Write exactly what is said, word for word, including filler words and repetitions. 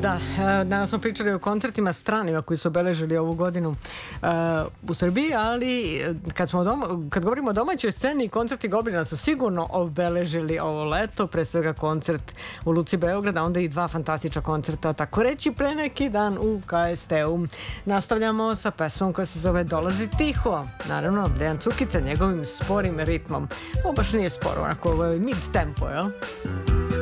Da, danas smo pričali o koncertima stranima koji su obeležili ovu godinu u Srbiji, ali kad, smo doma, kad govorimo o domaćoj sceni, koncerti Goblina su sigurno obeležili ovo leto, pre svega koncert u Luci Beograd, a onda i dva fantastična koncerta, tako reći, pre neki dan u K S T-u. Nastavljamo sa pesmom koja se zove Dolazi tiho, naravno Dejan Cukica njegovim sporim ritmom. Ovo baš nije sporo, onako ovo je mid tempo, jel?